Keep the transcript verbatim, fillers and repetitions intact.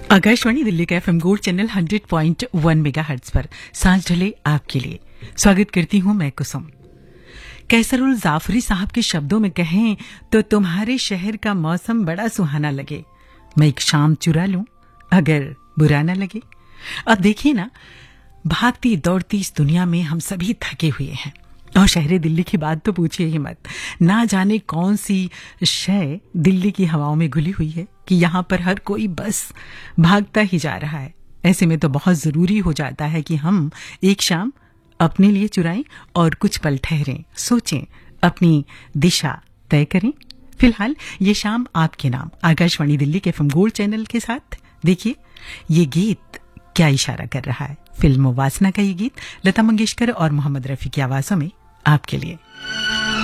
आकाशवाणी दिल्ली का FM gold channel hundred point one megahertz पर सांझ ढले आपके लिए स्वागत करती हूं मैं कुसुम। कैसरुल जाफरी साहब के शब्दों में कहें तो तुम्हारे शहर का मौसम बड़ा सुहाना लगे, मैं एक शाम चुरा लूं अगर बुरा ना लगे। अब देखिए ना, भागती दौड़ती इस दुनिया में हम सभी थके हुए हैं और शहर दिल्ली की बात तो पूछिए ही मत। ना जाने कौन सी शय दिल्ली की हवाओं में घुली हुई है कि यहाँ पर हर कोई बस भागता ही जा रहा है। ऐसे में तो बहुत जरूरी हो जाता है कि हम एक शाम अपने लिए चुराएं और कुछ पल ठहरें, सोचें, अपनी दिशा तय करें। फिलहाल ये शाम आपके नाम आकाशवाणी दिल्ली के एफएम गोल्ड चैनल के साथ। देखिए ये गीत क्या इशारा कर रहा है। फिल्म वासना का ये गीत लता मंगेशकर और मोहम्मद रफी की आवाजों में आपके लिए।